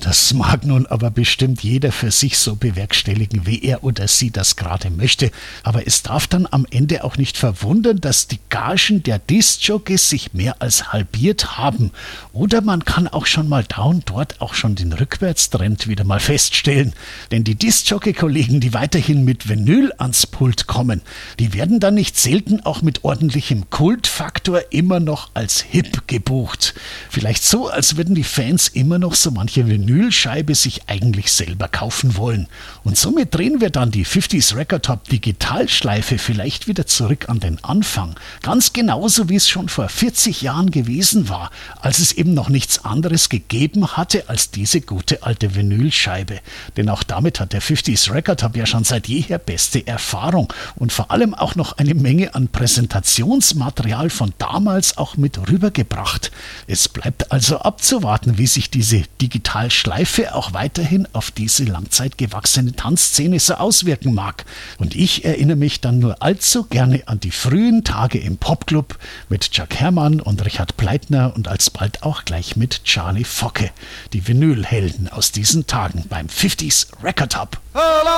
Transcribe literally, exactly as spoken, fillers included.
Das mag nun aber bestimmt jeder für sich so bewerkstelligen, wie er oder sie das gerade möchte. Aber es darf dann am Ende auch nicht verwundern, dass die Gagen der Diskjockeys sich mehr als halbiert haben. Oder man kann auch schon mal da und dort auch schon den Rückwärtstrend wieder mal feststellen. Denn die Diskjockey-Kollegen, die weiterhin mit Vinyl ans Pult kommen, die werden dann nicht selten auch mit ordentlichem Kultfaktor immer noch als hip gebucht. Vielleicht so, als würden die Fans immer noch so manche Vinylscheibe sich eigentlich selber kaufen wollen. Und somit drehen wir dann die fünfziger Record Top Digitalschleife vielleicht wieder zurück an den Anfang. Ganz genauso wie es schon vor vierzig Jahren gewesen war, als es eben noch nichts anderes gegeben hatte als diese gute alte Vinylscheibe. Denn auch damit hat der fünfziger Record Top ja schon seit jeher beste Erfahrung und vor allem auch noch eine Menge an Präsentationsmaterial von damals auch mit rübergebracht. Es bleibt also abzuwarten, wie sich diese Digitalschleife auch weiterhin auf diese langzeit gewachsene Tanzszene so auswirken mag. Und ich erinnere mich dann nur allzu gerne an die frühen Tage im Popclub mit Jack Herrmann und Richard Pleitner und alsbald auch gleich mit Charlie Focke. Die Vinylhelden aus diesen Tagen beim fünfziger Record Top.